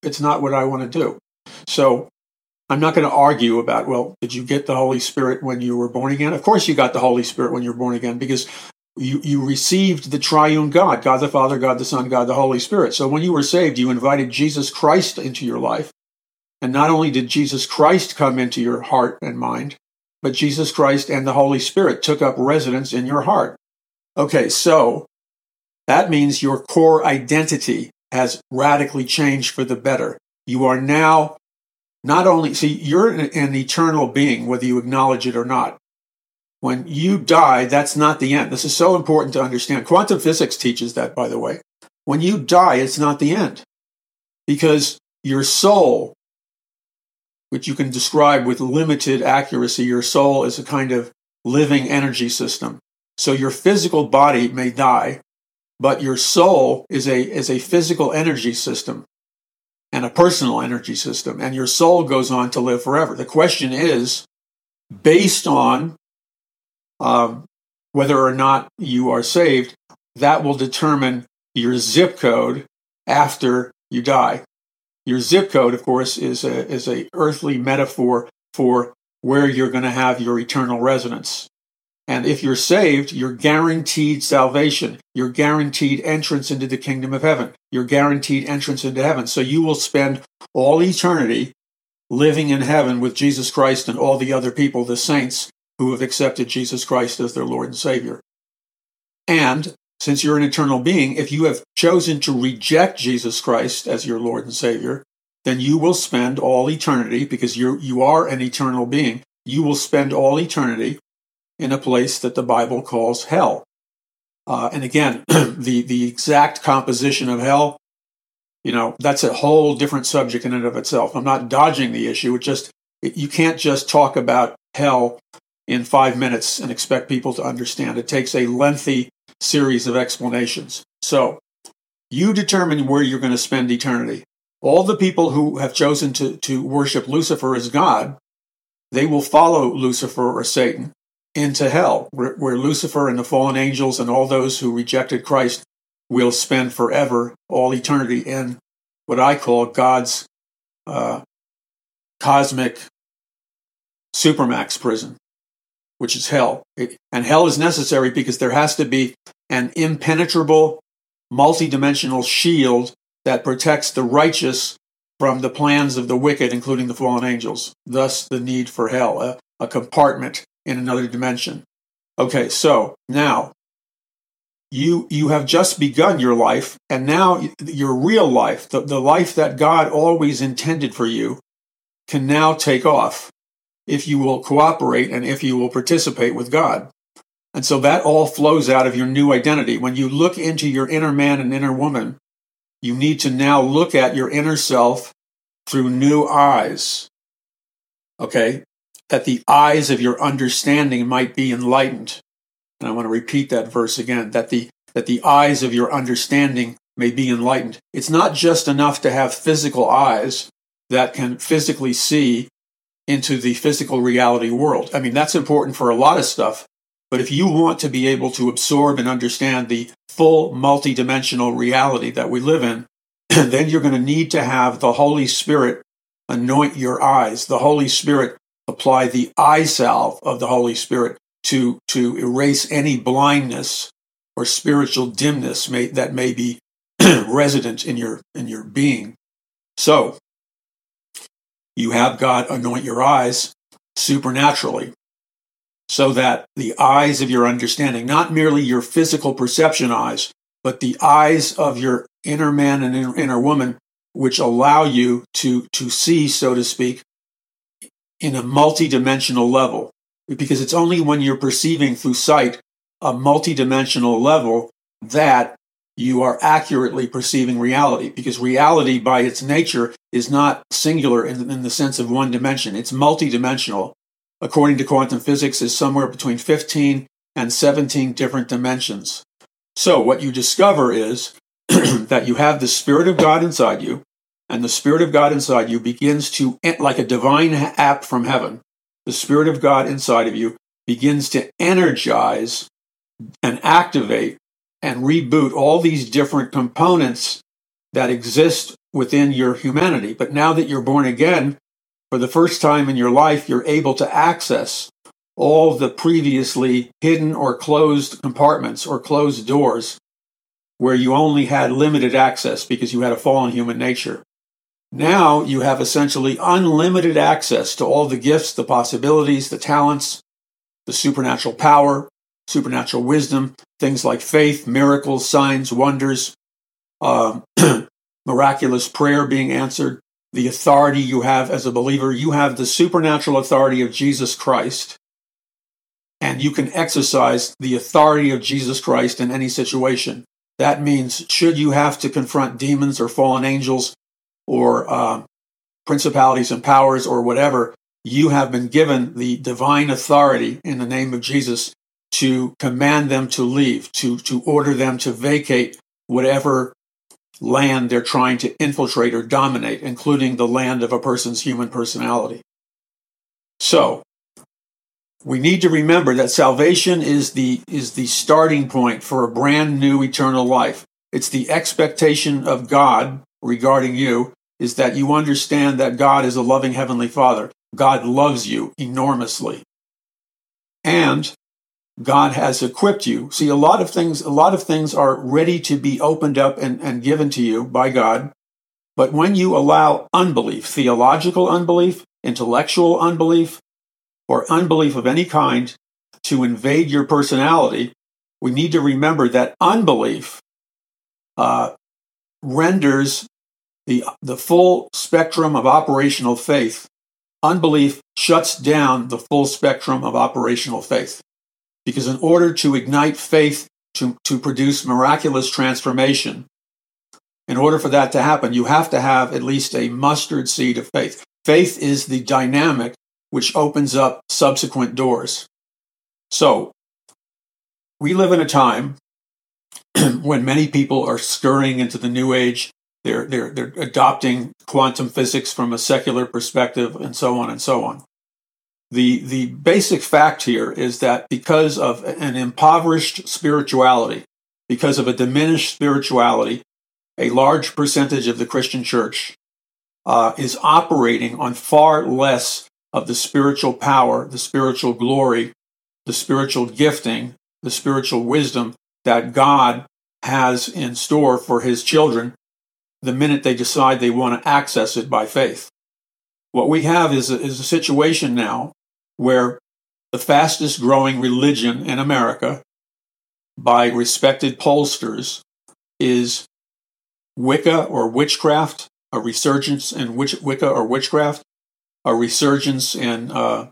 it's not what I want to do. So I'm not going to argue about, well, did you get the Holy Spirit when you were born again? Of course you got the Holy Spirit when you were born again, because you received the triune God, God the Father, God the Son, God the Holy Spirit. So when you were saved, you invited Jesus Christ into your life. And not only did Jesus Christ come into your heart and mind, but Jesus Christ and the Holy Spirit took up residence in your heart. Okay, so that means your core identity has radically changed for the better. You are now not only, see, you're an eternal being, whether you acknowledge it or not. When you die, that's not the end. This is so important to understand. Quantum physics teaches that, by the way. When you die, it's not the end. Because your soul, which you can describe with limited accuracy, your soul is a kind of living energy system. So your physical body may die, but your soul is a physical energy system and a personal energy system, and your soul goes on to live forever. The question is, based on whether or not you are saved, that will determine your zip code after you die. Your zip code, of course, is a earthly metaphor for where you're going to have your eternal residence. And if you're saved, you're guaranteed salvation. You're guaranteed entrance into the kingdom of heaven. You're guaranteed entrance into heaven. So you will spend all eternity living in heaven with Jesus Christ and all the other people, the saints, who have accepted Jesus Christ as their Lord and Savior. And since you're an eternal being, if you have chosen to reject Jesus Christ as your Lord and Savior, then you will spend all eternity, because you are an eternal being, you will spend all eternity in a place that the Bible calls hell. And again, the exact composition of hell, that's a whole different subject in and of itself. I'm not dodging the issue. You can't just talk about hell in 5 minutes and expect people to understand. It takes a lengthy series of explanations. So you determine where you're going to spend eternity. All the people who have chosen to worship Lucifer as God, they will follow Lucifer or Satan into hell, where Lucifer and the fallen angels and all those who rejected Christ will spend forever, all eternity, in what I call God's cosmic supermax prison, which is hell. And hell is necessary because there has to be an impenetrable, multidimensional shield that protects the righteous from the plans of the wicked, including the fallen angels. Thus, the need for hell, a compartment in another dimension. Okay, so now you have just begun your life, and now your real life, the life that God always intended for you, can now take off if you will cooperate and if you will participate with God. And so that all flows out of your new identity. When you look into your inner man and inner woman, you need to now look at your inner self through new eyes. Okay? That the eyes of your understanding might be enlightened. And I want to repeat that verse again, that the eyes of your understanding may be enlightened. It's not just enough to have physical eyes that can physically see into the physical reality world. I mean, that's important for a lot of stuff. But if you want to be able to absorb and understand the full multidimensional reality that we live in, then you're going to need to have the Holy Spirit anoint your eyes. The Holy Spirit apply the eye salve of the Holy Spirit to erase any blindness or spiritual dimness that may be resident in your being. So you have God anoint your eyes supernaturally, so that the eyes of your understanding, not merely your physical perception eyes, but the eyes of your inner man and inner woman, which allow you to see, so to speak, in a multidimensional level. Because it's only when you're perceiving through sight a multidimensional level that you are accurately perceiving reality. Because reality, by its nature, is not singular in the sense of one dimension. It's multidimensional. According to quantum physics, is somewhere between 15 and 17 different dimensions. So what you discover is that you have the Spirit of God inside you, and the Spirit of God inside you begins to, like a divine app from heaven, the Spirit of God inside of you begins to energize and activate and reboot all these different components that exist within your humanity. But now that you're born again, for the first time in your life, you're able to access all the previously hidden or closed compartments or closed doors where you only had limited access because you had a fallen human nature. Now you have essentially unlimited access to all the gifts, the possibilities, the talents, the supernatural power, supernatural wisdom, things like faith, miracles, signs, wonders, miraculous prayer being answered, the authority you have as a believer. You have the supernatural authority of Jesus Christ, and you can exercise the authority of Jesus Christ in any situation. That means, should you have to confront demons or fallen angels or principalities and powers or whatever, you have been given the divine authority in the name of Jesus to command them to leave, to order them to vacate whatever land they're trying to infiltrate or dominate, including the land of a person's human personality. So, we need to remember that salvation is the starting point for a brand new eternal life. It's the expectation of God regarding you, is that you understand that God is a loving Heavenly Father. God loves you enormously. And God has equipped you. See, a lot of things are ready to be opened up and given to you by God. But when you allow unbelief, theological unbelief, intellectual unbelief, or unbelief of any kind to invade your personality, we need to remember that unbelief renders the full spectrum of operational faith. Unbelief shuts down the full spectrum of operational faith. Because in order to ignite faith to produce miraculous transformation, in order for that to happen, you have to have at least a mustard seed of faith. Faith is the dynamic which opens up subsequent doors. So, we live in a time when many people are scurrying into the New Age. They're adopting quantum physics from a secular perspective, and so on and so on. The basic fact here is that because of an impoverished spirituality, because of a diminished spirituality, a large percentage of the Christian church is operating on far less of the spiritual power, the spiritual glory, the spiritual gifting, the spiritual wisdom that God has in store for his children the minute they decide they want to access it by faith. What we have is a situation now where the fastest growing religion in America by respected pollsters is Wicca or witchcraft, a resurgence in Wicca or witchcraft, a resurgence in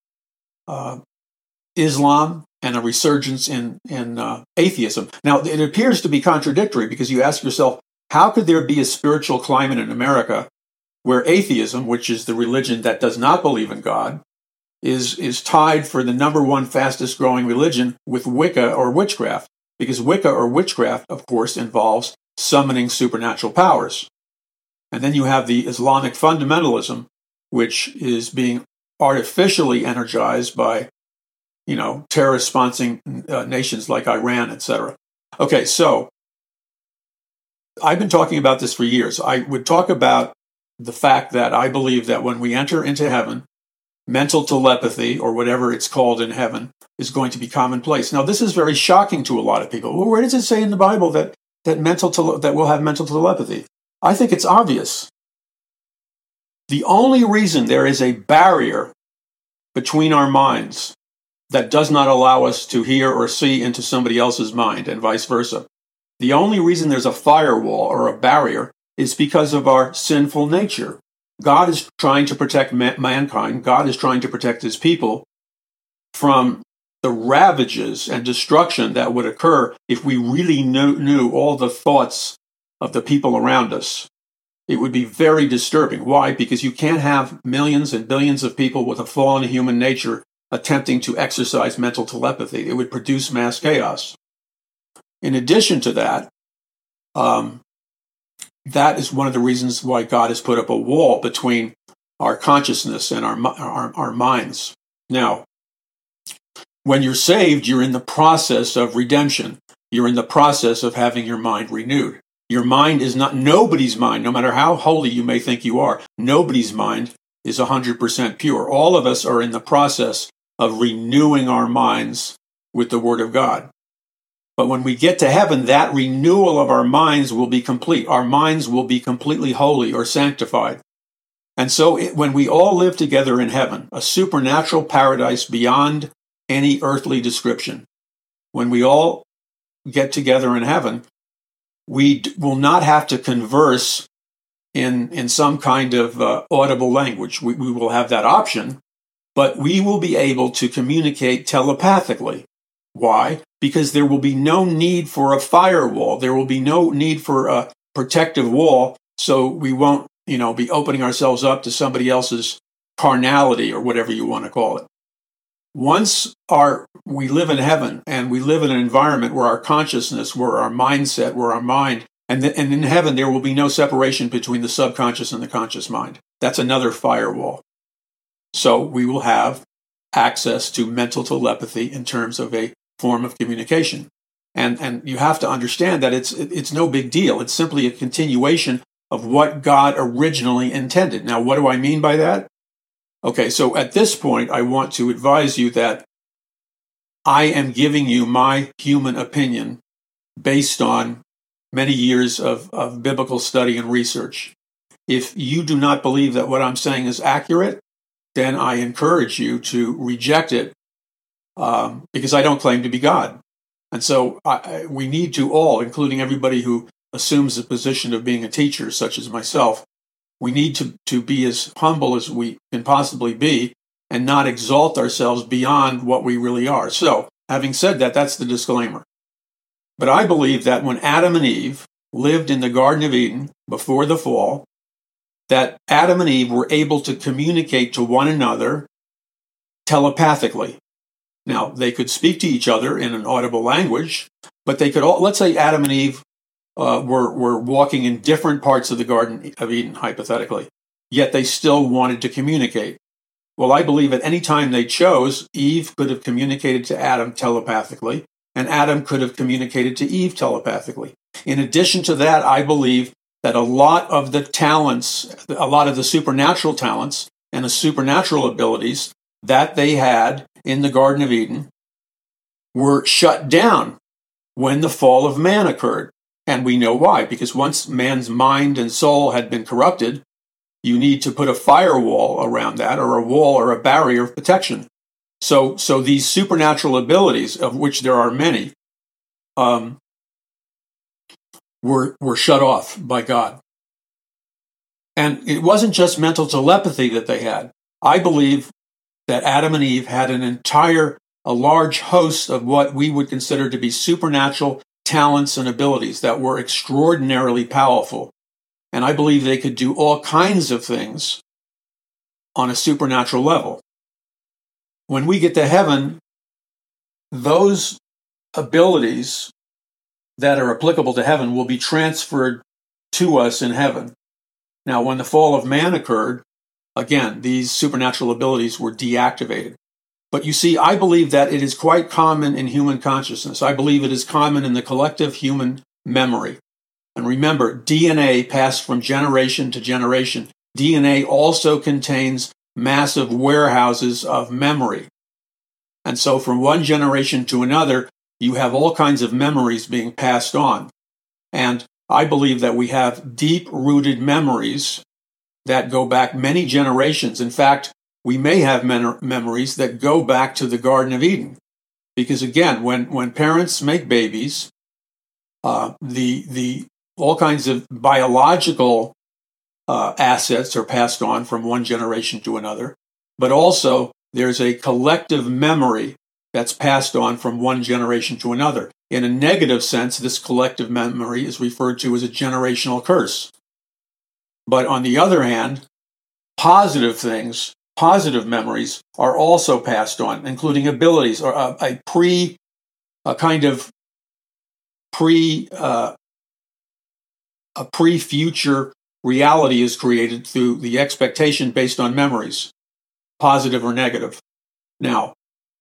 Islam, and a resurgence in atheism. Now, it appears to be contradictory because you ask yourself, how could there be a spiritual climate in America where atheism, which is the religion that does not believe in God, is tied for the number one fastest growing religion with Wicca or witchcraft? Because Wicca or witchcraft, of course, involves summoning supernatural powers. And then you have the Islamic fundamentalism, which is being artificially energized by, terrorist-sponsoring nations like Iran, etc. Okay, so I've been talking about this for years. I would talk about the fact that I believe that when we enter into heaven, mental telepathy, or whatever it's called in heaven, is going to be commonplace. Now, this is very shocking to a lot of people. Well, where does it say in the Bible that we'll have mental telepathy? I think it's obvious. The only reason there is a barrier between our minds that does not allow us to hear or see into somebody else's mind, and vice versa, the only reason there's a firewall or a barrier is because of our sinful nature. God is trying to protect mankind. God is trying to protect his people from the ravages and destruction that would occur if we really knew all the thoughts of the people around us. It would be very disturbing. Why? Because you can't have millions and billions of people with a fallen human nature attempting to exercise mental telepathy. It would produce mass chaos. In addition to that, that is one of the reasons why God has put up a wall between our consciousness and our minds. Now, when you're saved, you're in the process of redemption. You're in the process of having your mind renewed. Your mind is not, nobody's mind, no matter how holy you may think you are, nobody's mind is 100% pure. All of us are in the process of renewing our minds with the Word of God. But when we get to heaven, that renewal of our minds will be complete. Our minds will be completely holy or sanctified. And so when we all live together in heaven, a supernatural paradise beyond any earthly description, when we all get together in heaven, we will not have to converse in some kind of audible language. We will have that option, but we will be able to communicate telepathically. Why? Because there will be no need for a firewall. There will be no need for a protective wall, so we won't, be opening ourselves up to somebody else's carnality or whatever you want to call it. Once we live in heaven and we live in an environment where our consciousness, where our mindset, where our mind, and in heaven there will be no separation between the subconscious and the conscious mind. That's another firewall. So we will have access to mental telepathy in terms of a form of communication. And you have to understand that it's no big deal. It's simply a continuation of what God originally intended. Now, what do I mean by that? Okay, so at this point, I want to advise you that I am giving you my human opinion based on many years of biblical study and research. If you do not believe that what I'm saying is accurate, then I encourage you to reject it because I don't claim to be God. And so we need to all, including everybody who assumes the position of being a teacher, such as myself, we need to be as humble as we can possibly be and not exalt ourselves beyond what we really are. So, having said that, that's the disclaimer. But I believe that when Adam and Eve lived in the Garden of Eden before the fall, that Adam and Eve were able to communicate to one another telepathically. Now, they could speak to each other in an audible language, but they could all, let's say Adam and Eve were walking in different parts of the Garden of Eden, hypothetically, yet they still wanted to communicate. Well, I believe at any time they chose, Eve could have communicated to Adam telepathically, and Adam could have communicated to Eve telepathically. In addition to that, I believe that a lot of the talents, a lot of the supernatural talents and the supernatural abilities that they had in the Garden of Eden were shut down when the fall of man occurred. And we know why, because once man's mind and soul had been corrupted, you need to put a firewall around that, or a wall or a barrier of protection. So these supernatural abilities, of which there are many, were shut off by God. And it wasn't just mental telepathy that they had. I believe that Adam and Eve had a large host of what we would consider to be supernatural talents and abilities that were extraordinarily powerful. And I believe they could do all kinds of things on a supernatural level. When we get to heaven, those abilities that are applicable to heaven will be transferred to us in heaven. Now, when the fall of man occurred, again, these supernatural abilities were deactivated. But you see, I believe that it is quite common in human consciousness. I believe it is common in the collective human memory. And remember, DNA passed from generation to generation. DNA also contains massive warehouses of memory. And so from one generation to another, you have all kinds of memories being passed on. And I believe that we have deep-rooted memories that go back many generations. In fact, we may have memories that go back to the Garden of Eden. Because again, when parents make babies, the all kinds of biological assets are passed on from one generation to another. But also, there's a collective memory that's passed on from one generation to another. In a negative sense, this collective memory is referred to as a generational curse. But on the other hand, positive things, positive memories are also passed on, including abilities or a pre-future reality is created through the expectation based on memories, positive or negative. Now,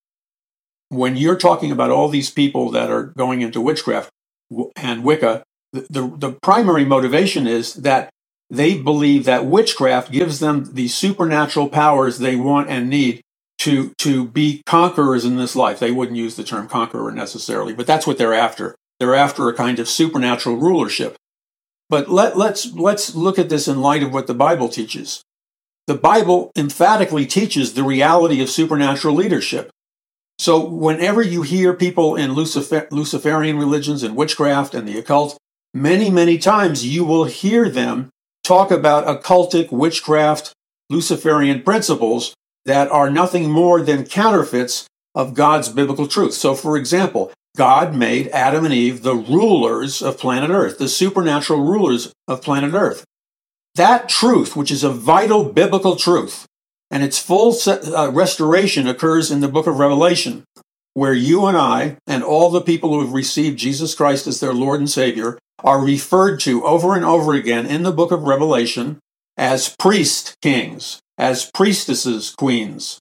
when you're talking about all these people that are going into witchcraft and Wicca, The primary motivation is that they believe that witchcraft gives them the supernatural powers they want and need to be conquerors in this life. They wouldn't use the term conqueror necessarily, but that's what they're after. They're after a kind of supernatural rulership. But let's look at this in light of what the Bible teaches. The Bible emphatically teaches the reality of supernatural leadership. So whenever you hear people in Luciferian religions and witchcraft and the occult, many, many times you will hear them talk about occultic, witchcraft, Luciferian principles that are nothing more than counterfeits of God's biblical truth. So, for example, God made Adam and Eve the rulers of planet Earth, the supernatural rulers of planet Earth. That truth, which is a vital biblical truth, and its full restoration occurs in the book of Revelation, where you and I and all the people who have received Jesus Christ as their Lord and Savior are referred to over and over again in the book of Revelation as priest kings, as priestesses, queens,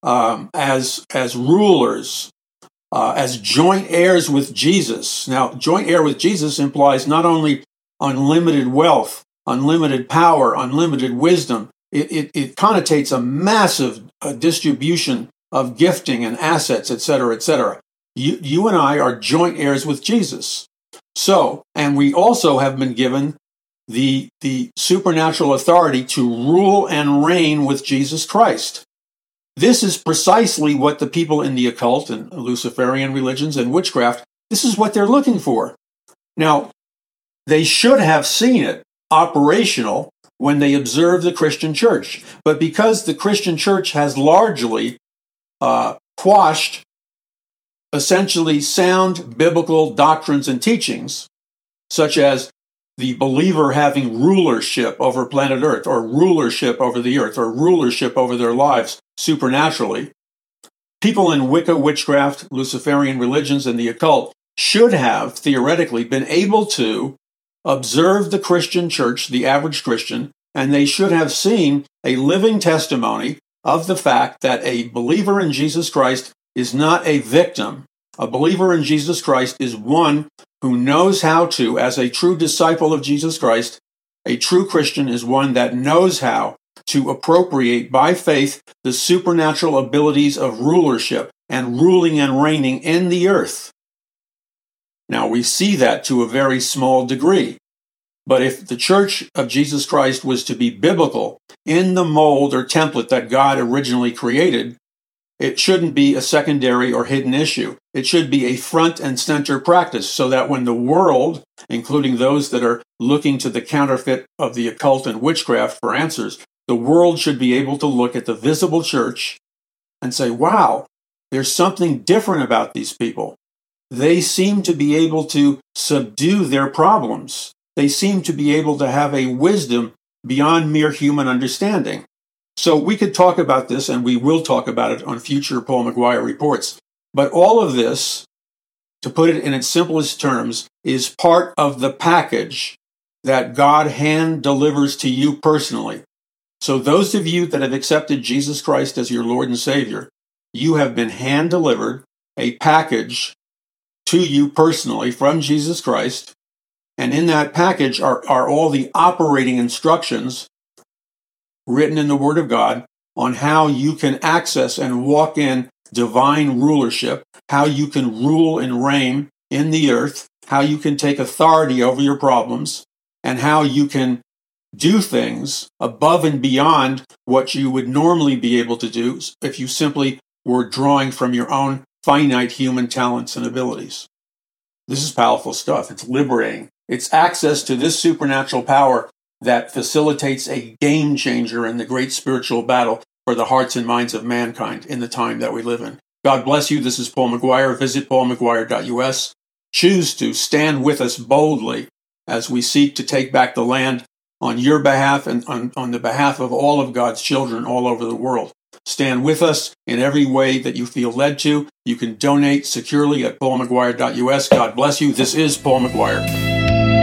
as rulers, as joint heirs with Jesus. Now, joint heir with Jesus implies not only unlimited wealth, unlimited power, unlimited wisdom. It connotates a massive distribution of gifting and assets, etc., etc. You and I are joint heirs with Jesus. So, and we also have been given the supernatural authority to rule and reign with Jesus Christ. This is precisely what the people in the occult and Luciferian religions and witchcraft, this is what they're looking for. Now, they should have seen it operational when they observed the Christian church. But because the Christian church has largely quashed essentially sound biblical doctrines and teachings, such as the believer having rulership over planet Earth, or rulership over the earth, or rulership over their lives supernaturally, people in Wicca, witchcraft, Luciferian religions, and the occult should have theoretically been able to observe the Christian church, the average Christian, and they should have seen a living testimony of the fact that a believer in Jesus Christ is not a victim. A believer in Jesus Christ is one who knows how to, as a true disciple of Jesus Christ, a true Christian is one that knows how to appropriate by faith the supernatural abilities of rulership and ruling and reigning in the earth. Now, we see that to a very small degree. But if the Church of Jesus Christ was to be biblical in the mold or template that God originally created, it shouldn't be a secondary or hidden issue. It should be a front and center practice so that when the world, including those that are looking to the counterfeit of the occult and witchcraft for answers, the world should be able to look at the visible church and say, wow, there's something different about these people. They seem to be able to subdue their problems. They seem to be able to have a wisdom beyond mere human understanding. So we could talk about this, and we will talk about it on future Paul McGuire reports. But all of this, to put it in its simplest terms, is part of the package that God hand delivers to you personally. So those of you that have accepted Jesus Christ as your Lord and Savior, you have been hand delivered a package to you personally from Jesus Christ. And in that package are all the operating instructions written in the Word of God on how you can access and walk in divine rulership, how you can rule and reign in the earth, how you can take authority over your problems, and how you can do things above and beyond what you would normally be able to do if you simply were drawing from your own finite human talents and abilities. This is powerful stuff. It's liberating. It's access to this supernatural power that facilitates a game changer in the great spiritual battle for the hearts and minds of mankind in the time that we live in. God bless you. This is Paul McGuire. Visit paulmcguire.us. Choose to stand with us boldly as we seek to take back the land on your behalf and on the behalf of all of God's children all over the world. Stand with us in every way that you feel led to. You can donate securely at paulmcguire.us. God bless you. This is Paul McGuire.